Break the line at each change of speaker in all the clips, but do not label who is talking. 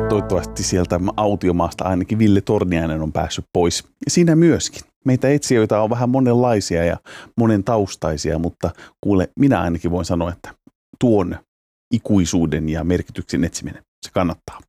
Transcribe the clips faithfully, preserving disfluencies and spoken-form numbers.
Toivottavasti sieltä autiomaasta ainakin Ville Torniainen on päässyt pois. Ja siinä myöskin. Meitä etsijöitä on vähän monenlaisia ja monen taustaisia, mutta kuule, minä ainakin voin sanoa, että tuon ikuisuuden ja merkityksen etsiminen, se kannattaa.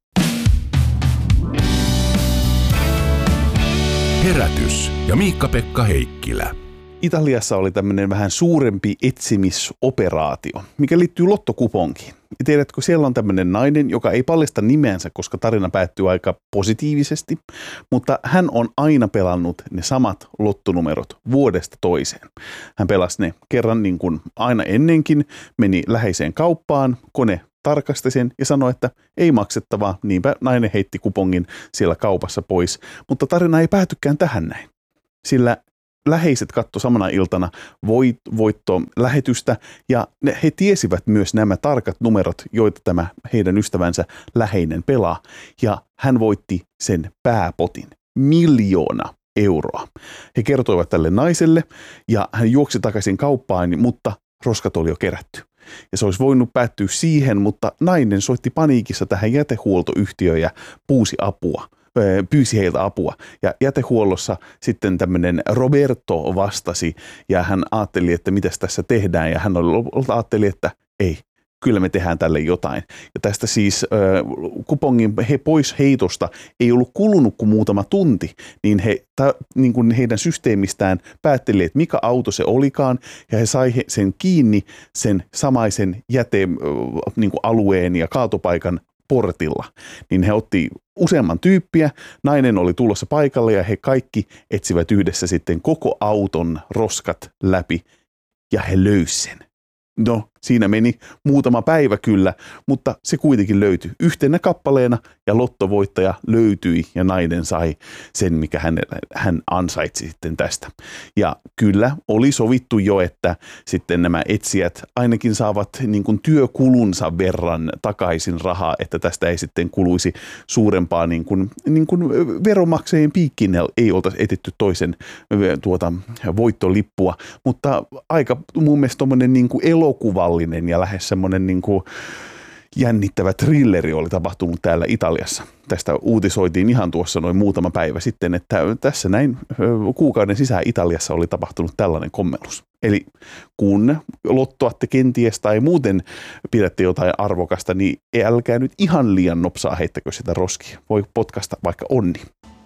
Herätys ja Miikka-Pekka Heikkilä.
Italiassa oli tämmöinen vähän suurempi etsimisoperaatio, mikä liittyy lottokuponkiin. Ja tiedätkö, siellä on tämmöinen nainen, joka ei paljasta nimeänsä, koska tarina päättyy aika positiivisesti, mutta hän on aina pelannut ne samat lottonumerot vuodesta toiseen. Hän pelasi ne kerran niin kuin aina ennenkin, meni läheiseen kauppaan, kone tarkasti sen ja sanoi, että ei maksettavaa, niinpä nainen heitti kupongin siellä kaupassa pois, mutta tarina ei päätykään tähän näin, sillä läheiset katsoi samana iltana voit, voitto-lähetystä ja ne, he tiesivät myös nämä tarkat numerot, joita tämä heidän ystävänsä läheinen pelaa. Ja hän voitti sen pääpotin, miljoona euroa. He kertoivat tälle naiselle ja hän juoksi takaisin kauppaan, mutta roskat oli jo kerätty. Ja se olisi voinut päättyä siihen, mutta nainen soitti paniikissa tähän jätehuoltoyhtiöön ja pyysi apua. pyysi heiltä apua. Ja jätehuollossa sitten tämmöinen Roberto vastasi ja hän ajatteli, että mitäs tässä tehdään ja hän ajatteli, että ei, kyllä me tehdään tälle jotain. Ja tästä siis äh, kupongin he pois heitosta ei ollut kulunut kuin muutama tunti, niin he ta, niin kuin heidän systeemistään päätteli, että mikä auto se olikaan ja he sai sen kiinni sen samaisen jäte äh, niin kuin alueen ja kaatopaikan portilla, niin he otti useamman tyyppiä, nainen oli tulossa paikalle ja he kaikki etsivät yhdessä sitten koko auton roskat läpi ja he löysivät sen. No, siinä meni muutama päivä kyllä, mutta se kuitenkin löytyi yhtenä kappaleena ja lottovoittaja löytyi ja nainen sai sen, mikä hän, hän ansaitsi sitten tästä. Ja kyllä oli sovittu jo, että sitten nämä etsijät ainakin saavat niin kuin työkulunsa verran takaisin rahaa, että tästä ei sitten kuluisi suurempaa niin kuin, niin kuin veronmaksajien piikkiin ei oltaisi etetty toisen tuota, voittolippua, mutta aika mun mielestä tommoinen niin kuin elokuva ja lähes semmoinen niin kuin jännittävä thrilleri oli tapahtunut täällä Italiassa. Tästä uutisoitiin ihan tuossa noin muutama päivä sitten, että tässä näin kuukauden sisään Italiassa oli tapahtunut tällainen kommellus. Eli kun lottoatte kenties tai muuten pidätte jotain arvokasta, niin älkää nyt ihan liian nopsaa heittäkö sitä roskia. Voi potkasta vaikka onni.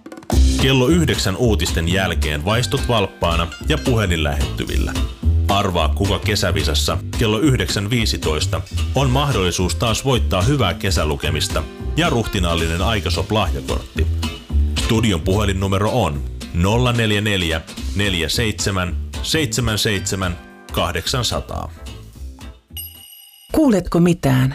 Kello yhdeksän uutisten jälkeen vaistut valppaana ja puhelin lähettyvillä. Arvaa, kuka kesävisassa kello yhdeksän viisitoista on mahdollisuus taas voittaa hyvää kesälukemista ja ruhtinaallinen Aikasop-lahjakortti. Studion puhelinnumero on nolla neljä neljä neljä seitsemän seitsemän seitsemän kahdeksan nolla nolla.
Kuuletko mitään?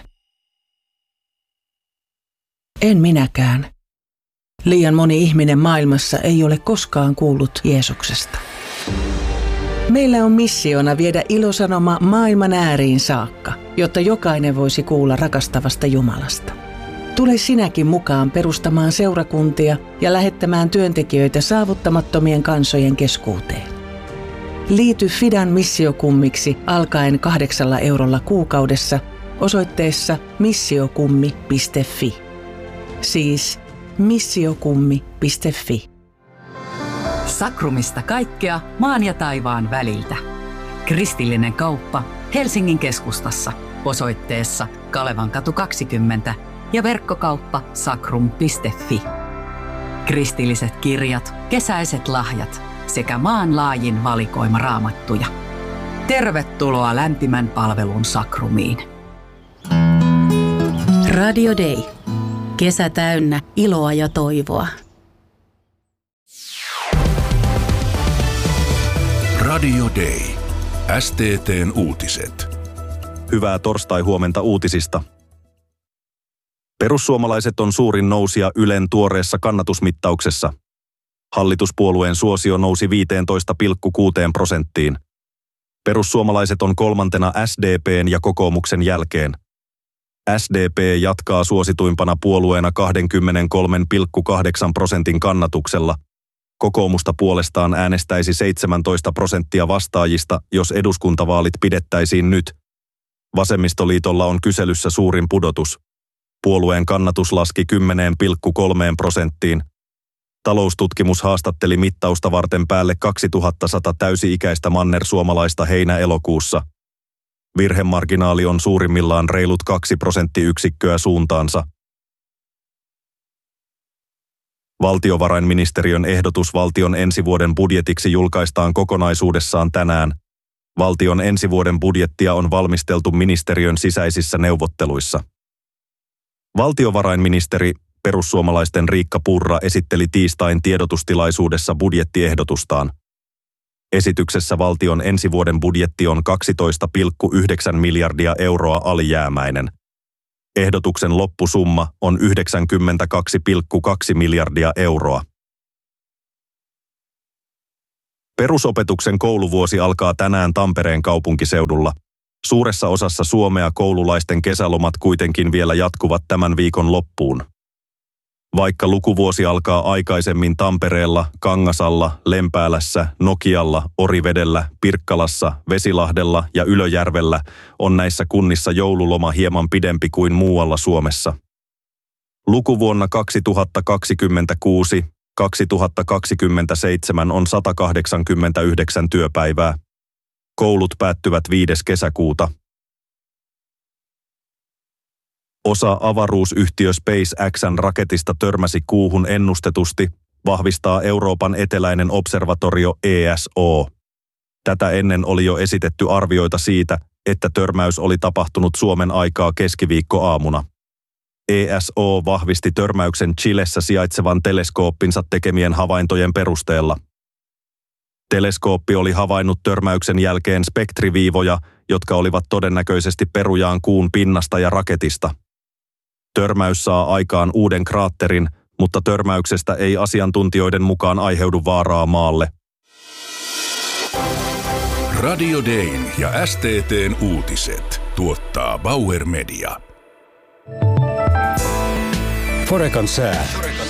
En minäkään. Liian moni ihminen maailmassa ei ole koskaan kuullut Jeesuksesta. Meillä on missiona viedä ilosanoma maailman ääriin saakka, jotta jokainen voisi kuulla rakastavasta Jumalasta. Tule sinäkin mukaan perustamaan seurakuntia ja lähettämään työntekijöitä saavuttamattomien kansojen keskuuteen. Liity Fidan missiokummiksi alkaen kahdeksalla eurolla kuukaudessa osoitteessa missiokummi piste fi. Siis missiokummi piste fi.
Sakrumista kaikkea maan ja taivaan väliltä. Kristillinen kauppa Helsingin keskustassa osoitteessa Kalevankatu kaksikymmentä ja verkkokauppa sakrum piste fi. Kristilliset kirjat, kesäiset lahjat sekä maanlaajin valikoima raamattuja. Tervetuloa lämpimän palvelun Sakrumiin.
Radio Day. Kesä täynnä iloa ja toivoa.
Radio Day. S T T:n uutiset.
Hyvää torstai-huomenta uutisista. Perussuomalaiset on suurin nousija Ylen tuoreessa kannatusmittauksessa. Hallituspuolueen suosio nousi viisitoista pilkku kuusi prosenttiin. Perussuomalaiset on kolmantena S D P:n ja kokoomuksen jälkeen. S D P jatkaa suosituimpana puolueena kaksikymmentäkolme pilkku kahdeksan prosentin kannatuksella. Kokoomusta puolestaan äänestäisi seitsemäntoista prosenttia vastaajista, jos eduskuntavaalit pidettäisiin nyt. Vasemmistoliitolla on kyselyssä suurin pudotus. Puolueen kannatus laski kymmenen pilkku kolme prosenttiin. Taloustutkimus haastatteli mittausta varten päälle kaksituhattasata täysi-ikäistä mannersuomalaista heinä-elokuussa. Virhemarginaali on suurimmillaan reilut kaksi prosenttiyksikköä suuntaansa. Valtiovarainministeriön ehdotus valtion ensi vuoden budjetiksi julkaistaan kokonaisuudessaan tänään. Valtion ensi vuoden budjettia on valmisteltu ministeriön sisäisissä neuvotteluissa. Valtiovarainministeri, perussuomalaisten Riikka Purra, esitteli tiistain tiedotustilaisuudessa budjettiehdotustaan. Esityksessä valtion ensi vuoden budjetti on kaksitoista pilkku yhdeksän miljardia euroa alijäämäinen. Ehdotuksen loppusumma on yhdeksänkymmentäkaksi pilkku kaksi miljardia euroa. Perusopetuksen kouluvuosi alkaa tänään Tampereen kaupunkiseudulla. Suuressa osassa Suomea koululaisten kesälomat kuitenkin vielä jatkuvat tämän viikon loppuun. Vaikka lukuvuosi alkaa aikaisemmin Tampereella, Kangasalla, Lempäälässä, Nokialla, Orivedellä, Pirkkalassa, Vesilahdella ja Ylöjärvellä, on näissä kunnissa joululoma hieman pidempi kuin muualla Suomessa. Lukuvuonna kaksituhattakaksikymmentäkuusi kaksituhattakaksikymmentäseitsemän on sata kahdeksankymmentäyhdeksän työpäivää. Koulut päättyvät viides kesäkuuta. Osa avaruusyhtiö SpaceX:n raketista törmäsi kuuhun ennustetusti, vahvistaa Euroopan eteläinen observatorio E S O. Tätä ennen oli jo esitetty arvioita siitä, että törmäys oli tapahtunut Suomen aikaa keskiviikkoaamuna. E S O vahvisti törmäyksen Chilessä sijaitsevan teleskooppinsa tekemien havaintojen perusteella. Teleskooppi oli havainnut törmäyksen jälkeen spektriviivoja, jotka olivat todennäköisesti perujaan kuun pinnasta ja raketista. Törmäys saa aikaan uuden kraatterin, mutta törmäyksestä ei asiantuntijoiden mukaan aiheudu vaaraa maalle.
Radio Dayn ja S T T:n uutiset tuottaa Bauer Media.
Forekan sää.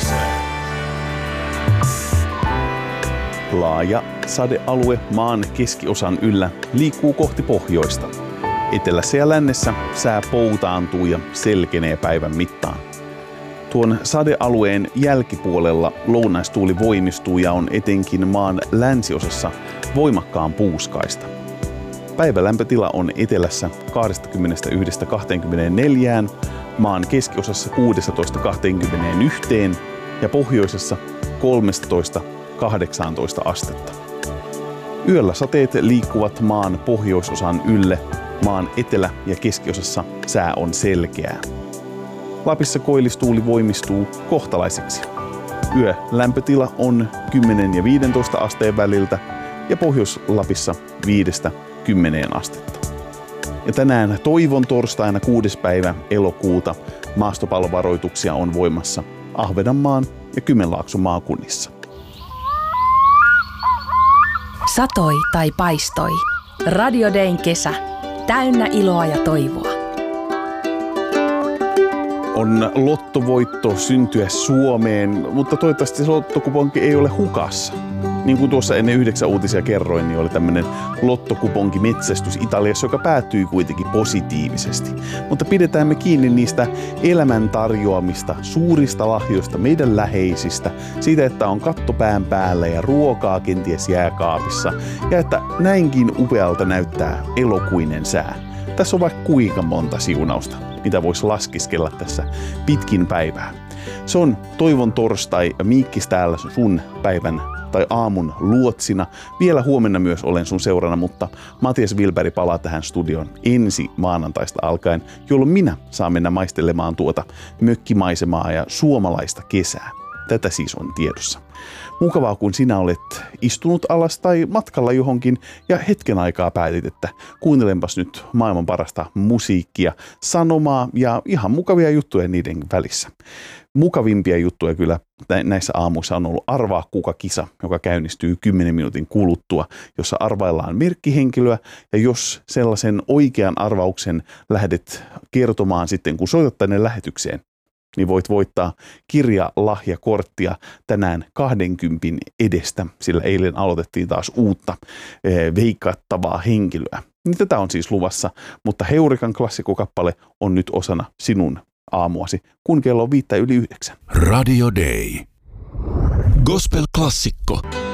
Laaja sadealue maan keskiosan yllä liikkuu kohti pohjoista. Etelässä ja lännessä sää poutaantuu ja selkenee päivän mittaan. Tuon sadealueen jälkipuolella lounaistuuli voimistuu ja on etenkin maan länsiosassa voimakkaan puuskaista. Päivälämpötila on etelässä kaksikymmentäyksi kaksikymmentäneljä, maan keskiosassa kuusitoista kaksikymmentäyksi ja pohjoisessa kolmetoista kahdeksantoista astetta. Yöllä sateet liikkuvat maan pohjoisosan ylle, maan etelä- ja keskiosassa sää on selkeää. Lapissa koillistuuli voimistuu kohtalaiseksi. Yö lämpötila on kymmenen ja viisitoista asteen väliltä ja Pohjois-Lapissa viidestä kymmeneen astetta. Ja tänään toivon torstaina kuudes päivä elokuuta maastopallovaroituksia on voimassa Ahvenanmaan ja Kymenlaakson maakunnissa.
Satoi tai paistoi. Radio Dayn kesä. Täynnä iloa ja toivoa.
On lottovoitto syntyä Suomeen, mutta toivottavasti se lottokuponki ei ole hukassa. Niin kuin tuossa ennen yhdeksän uutisia kerroin, niin oli tämmöinen lottokuponki metsästys Italiassa, joka päättyi kuitenkin positiivisesti. Mutta pidetään me kiinni niistä elämän tarjoamista suurista lahjoista meidän läheisistä, siitä, että on katto pään päällä ja ruokaa kenties jääkaapissa, ja että näinkin upealta näyttää elokuinen sää. Tässä on vaikka kuinka monta siunausta, mitä voisi laskiskella tässä pitkin päivää. Se on toivon torstai ja Miikkis täällä sun päivän tai aamun luotsina. Vielä huomenna myös olen sun seurana, mutta Matias Wilberg palaa tähän studioon ensi maanantaista alkaen, jolloin minä saan mennä maistelemaan tuota mökkimaisemaa ja suomalaista kesää. Tätä siis on tiedossa. Mukavaa, kun sinä olet istunut alas tai matkalla johonkin ja hetken aikaa päätit, että kuuntelenpas nyt maailman parasta musiikkia, sanomaa ja ihan mukavia juttuja niiden välissä. Mukavimpia juttuja kyllä näissä aamuissa on ollut Arvaa kuka -kisa, joka käynnistyy kymmenen minuutin kuluttua, jossa arvaillaan merkkihenkilöä, ja jos sellaisen oikean arvauksen lähdet kertomaan sitten, kun soitat tänne lähetykseen, niin voit voittaa kirjalahjakorttia tänään kahdenkympin edestä, sillä eilen aloitettiin taas uutta e, veikattavaa henkilöä. Niin tätä on siis luvassa, mutta Heurikan klassikokappale on nyt osana sinun aamuasi, kun kello on viittä yli yhdeksän.
Radio Day. Gospel-klassikko.